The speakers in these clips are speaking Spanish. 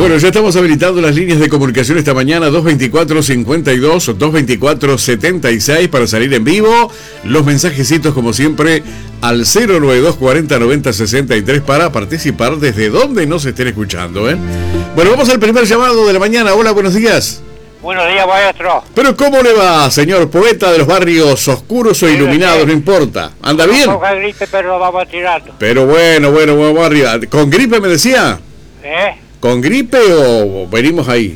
Bueno, ya estamos habilitando las líneas de comunicación esta mañana, 224-52, 224-76 para salir en vivo. Los mensajecitos, como siempre, al 092-40-90-63 para participar desde donde nos estén escuchando, ¿eh? Bueno, vamos al primer llamado de la mañana. Hola, buenos días. Buenos días, maestro. Pero ¿cómo le va, señor poeta de los barrios oscuros o iluminados? No importa. ¿Anda bien? Con gripe, pero lo vamos tirando. Pero bueno, vamos arriba. ¿Con gripe me decía? ¿Con gripe o venimos ahí?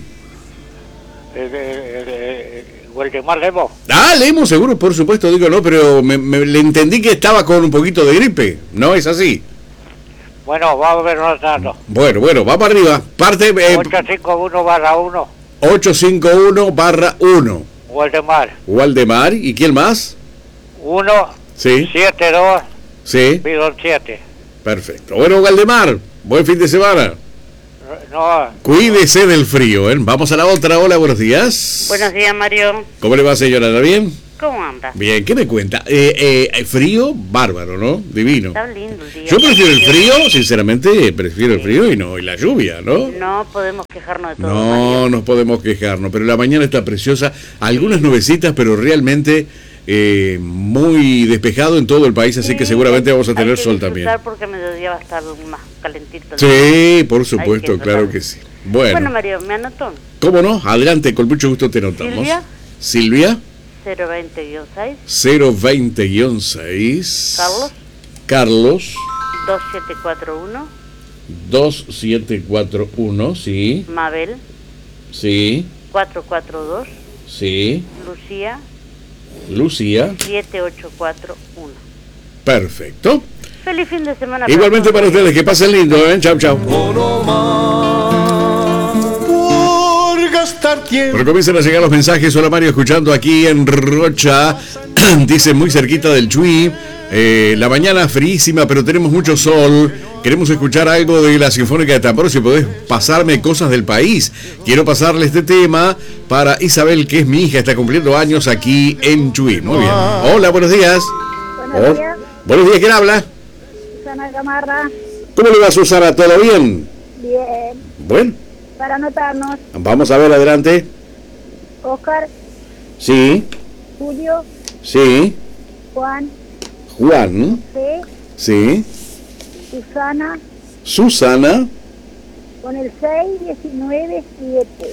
Waldemar Lemos. Lemos, seguro, por supuesto, digo no, pero le entendí que estaba con un poquito de gripe. ¿No es así? Bueno, vamos a ver los datos. Bueno, vamos arriba. Parte... 851/1. 851/1. Waldemar. ¿Y quién más? 1. Sí. 72. Sí. 7. Perfecto. Bueno, Waldemar, buen fin de semana. No. Cuídese del frío, ¿eh? Vamos a la otra. Hola, buenos días. Buenos días, Mario. ¿Cómo le va, señora? ¿Está bien? ¿Cómo anda? Bien, ¿qué me cuenta? Frío, bárbaro, ¿no? Divino. Está lindo el día. Yo prefiero el frío, sinceramente, prefiero el frío y la lluvia, ¿no? No podemos quejarnos de todo. No, Mario. nos podemos quejarnos, pero la mañana está preciosa. Algunas nubecitas, pero realmente muy despejado en todo el país, así que seguramente vamos a tener sol también. Porque a mediodía va a estar más calentito. Sí, por supuesto, claro que sí. Bueno, Mario, ¿me anotó? ¿Cómo no? Adelante, con mucho gusto te notamos. Silvia. 020-6. 020-6. Carlos. 2741. 2741, sí. Mabel. Sí. 442. Sí. Lucía. 7841. Perfecto. Feliz fin de semana. Igualmente para ustedes, que pasen lindo, ¿eh? Chau. Pero comienzan a llegar los mensajes. Hola, Mario, escuchando aquí en Rocha. Dice muy cerquita del Chuy. La mañana fríísima, pero tenemos mucho sol. Queremos escuchar algo de la Sinfónica de Tambor. Si podés pasarme cosas del país. Quiero pasarle este tema para Isabel, que es mi hija. Está cumpliendo años aquí en Chuy. Muy bien. Hola, buenos días. Buenos días. Buenos días, ¿quién habla? Susana Gamarra. ¿Cómo le va, Susana? ¿Todo bien? Bien. Bueno. Para anotarnos. Vamos a ver, adelante. Oscar. Sí. Julio. Sí. Juan. Sí. Susana. Con el 619-7.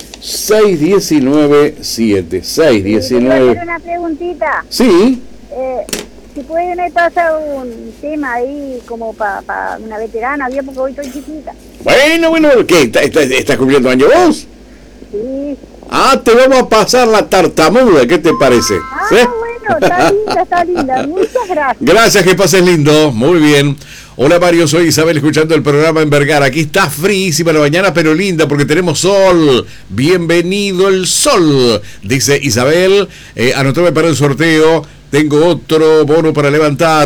619-7. 619. Quiero hacer una preguntita. Sí. Si pueden pasar un tema ahí como para una veterana, bien, porque hoy estoy chiquita. Bueno, ¿qué? ¿Estás cumpliendo años vos? Sí. Te vamos a pasar la tartamuda, ¿qué te parece? ¿Sí? Bueno, está linda. Muchas gracias. Gracias, que pases lindo. Muy bien. Hola, Mario, soy Isabel, escuchando el programa en Vergara. Aquí está fríísima la mañana, pero linda, porque tenemos sol. Bienvenido el sol, dice Isabel. Anotame para el sorteo. Tengo otro bono para levantar,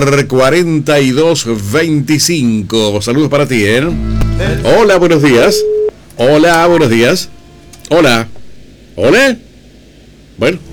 4225. Saludos para ti, ¿eh? Hola, buenos días. Hola. Bueno,